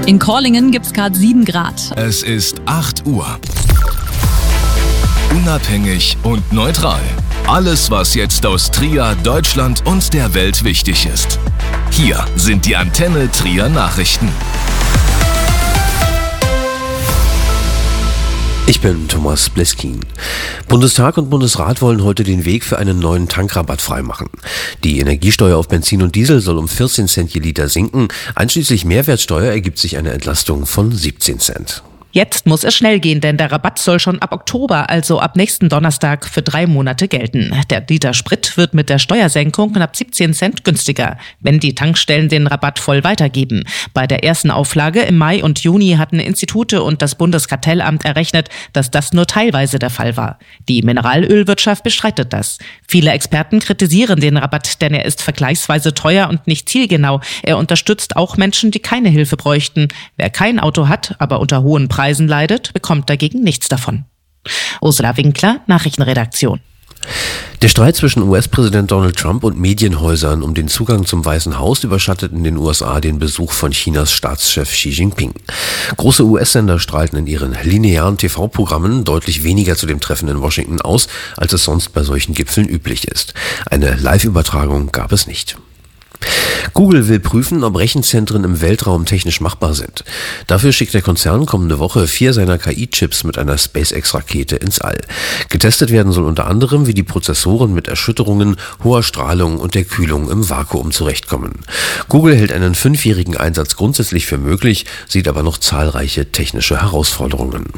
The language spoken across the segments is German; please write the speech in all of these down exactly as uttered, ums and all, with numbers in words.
In Korlingen gibt's gerade sieben Grad. Es ist acht Uhr. Unabhängig und neutral. Alles, was jetzt aus Trier, Deutschland und der Welt wichtig ist. Hier sind die Antenne Trier Nachrichten. Ich bin Thomas Bleskin. Bundestag und Bundesrat wollen heute den Weg für einen neuen Tankrabatt freimachen. Die Energiesteuer auf Benzin und Diesel soll um vierzehn Cent je Liter sinken. Einschließlich Mehrwertsteuer ergibt sich eine Entlastung von siebzehn Cent. Jetzt muss es schnell gehen, denn der Rabatt soll schon ab Oktober, also ab nächsten Donnerstag, für drei Monate gelten. Der Liter Sprit wird mit der Steuersenkung knapp siebzehn Cent günstiger, wenn die Tankstellen den Rabatt voll weitergeben. Bei der ersten Auflage im Mai und Juni hatten Institute und das Bundeskartellamt errechnet, dass das nur teilweise der Fall war. Die Mineralölwirtschaft bestreitet das. Viele Experten kritisieren den Rabatt, denn er ist vergleichsweise teuer und nicht zielgenau. Er unterstützt auch Menschen, die keine Hilfe bräuchten. Wer kein Auto hat, aber unter hohen Preisen leidet, bekommt dagegen nichts davon. Ursula Winkler, Nachrichtenredaktion. Der Streit zwischen U S-Präsident Donald Trump und Medienhäusern um den Zugang zum Weißen Haus überschattet in den U S A den Besuch von Chinas Staatschef Xi Jinping. Große U S-Sender strahlten in ihren linearen T V-Programmen deutlich weniger zu dem Treffen in Washington aus, als es sonst bei solchen Gipfeln üblich ist. Eine Live-Übertragung gab es nicht. Google will prüfen, ob Rechenzentren im Weltraum technisch machbar sind. Dafür schickt der Konzern kommende Woche vier seiner K I-Chips mit einer SpaceX-Rakete ins All. Getestet werden soll unter anderem, wie die Prozessoren mit Erschütterungen, hoher Strahlung und der Kühlung im Vakuum zurechtkommen. Google hält einen fünfjährigen Einsatz grundsätzlich für möglich, sieht aber noch zahlreiche technische Herausforderungen.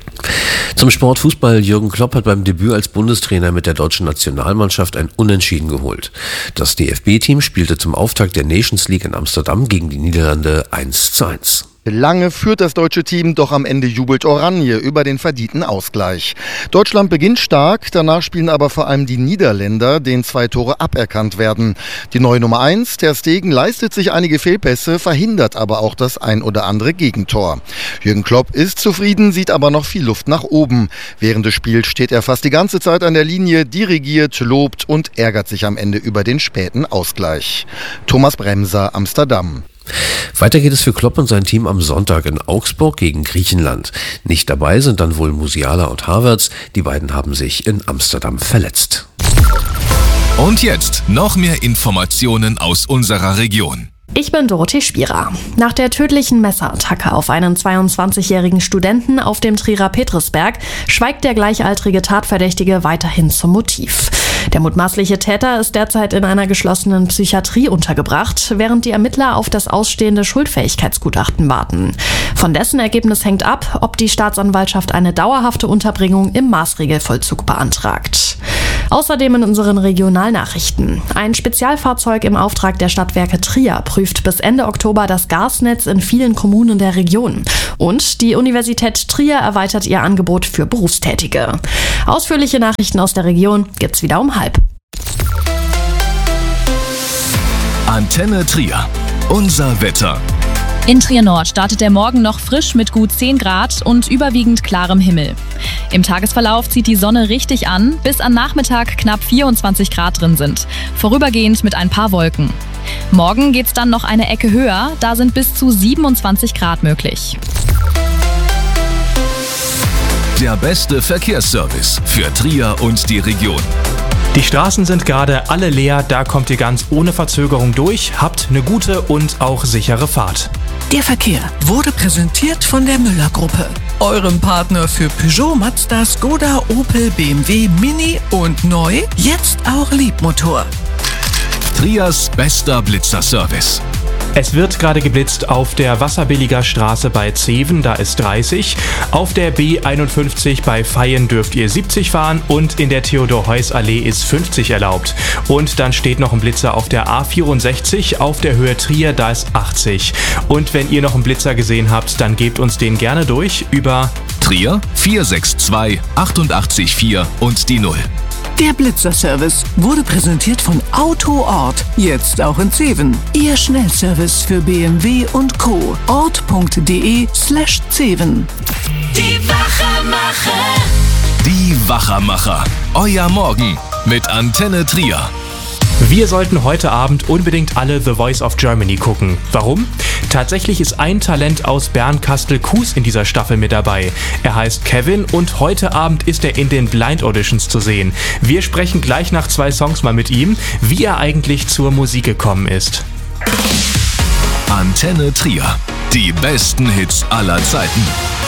Zum Sport Fußball. Jürgen Klopp hat beim Debüt als Bundestrainer mit der deutschen Nationalmannschaft ein Unentschieden geholt. Das D F B-Team spielte zum Auftakt der Nations League in Amsterdam gegen die Niederlande eins zu eins. Lange führt das deutsche Team, doch am Ende jubelt Oranje über den verdienten Ausgleich. Deutschland beginnt stark, danach spielen aber vor allem die Niederländer, denen zwei Tore aberkannt werden. Die neue Nummer eins, Ter Stegen, leistet sich einige Fehlpässe, verhindert aber auch das ein oder andere Gegentor. Jürgen Klopp ist zufrieden, sieht aber noch viel Luft nach oben. Während des Spiels steht er fast die ganze Zeit an der Linie, dirigiert, lobt und ärgert sich am Ende über den späten Ausgleich. Thomas Bremser, Amsterdam. Weiter geht es für Klopp und sein Team am Sonntag in Augsburg gegen Griechenland. Nicht dabei sind dann wohl Musiala und Havertz. Die beiden haben sich in Amsterdam verletzt. Und jetzt noch mehr Informationen aus unserer Region. Ich bin Dorothee Spierer. Nach der tödlichen Messerattacke auf einen zweiundzwanzigjährigen Studenten auf dem Trierer Petersberg schweigt der gleichaltrige Tatverdächtige weiterhin zum Motiv. Der mutmaßliche Täter ist derzeit in einer geschlossenen Psychiatrie untergebracht, während die Ermittler auf das ausstehende Schuldfähigkeitsgutachten warten. Von dessen Ergebnis hängt ab, ob die Staatsanwaltschaft eine dauerhafte Unterbringung im Maßregelvollzug beantragt. Außerdem in unseren Regionalnachrichten. Ein Spezialfahrzeug im Auftrag der Stadtwerke Trier prüft bis Ende Oktober das Gasnetz in vielen Kommunen der Region. Und die Universität Trier erweitert ihr Angebot für Berufstätige. Ausführliche Nachrichten aus der Region gibt's wieder um halb. Antenne Trier. Unser Wetter. In Trier Nord startet der Morgen noch frisch mit gut zehn Grad und überwiegend klarem Himmel. Im Tagesverlauf zieht die Sonne richtig an, bis am Nachmittag knapp vierundzwanzig Grad drin sind, vorübergehend mit ein paar Wolken. Morgen geht's dann noch eine Ecke höher, da sind bis zu siebenundzwanzig Grad möglich. Der beste Verkehrsservice für Trier und die Region. Die Straßen sind gerade alle leer, da kommt ihr ganz ohne Verzögerung durch. Habt eine gute und auch sichere Fahrt. Der Verkehr wurde präsentiert von der Müller-Gruppe, eurem Partner für Peugeot, Mazda, Skoda, Opel, B M W, Mini und neu, jetzt auch Liebmotor. Triers bester Blitzerservice. Es wird gerade geblitzt auf der Wasserbilliger Straße bei Zeven, da ist dreißig. Auf der B einundfünfzig bei Vaihingen dürft ihr siebzig fahren und in der Theodor-Heuss-Allee ist fünfzig erlaubt. Und dann steht noch ein Blitzer auf der A vierundsechzig auf der Höhe Trier, da ist achtzig. Und wenn ihr noch einen Blitzer gesehen habt, dann gebt uns den gerne durch über Trier vier sechs zwei acht acht vier und die null. Der Blitzerservice wurde präsentiert von Autoort, jetzt auch in Zeven. Ihr Schnellservice für B M W und Co. ort.de slash Zeven. Die Wachermacher. Die Wachermacher. Euer Morgen mit Antenne Trier. Wir sollten heute Abend unbedingt alle The Voice of Germany gucken. Warum? Tatsächlich ist ein Talent aus Bernkastel-Kues in dieser Staffel mit dabei. Er heißt Kevin und heute Abend ist er in den Blind Auditions zu sehen. Wir sprechen gleich nach zwei Songs mal mit ihm, wie er eigentlich zur Musik gekommen ist. Antenne Trier. Die besten Hits aller Zeiten.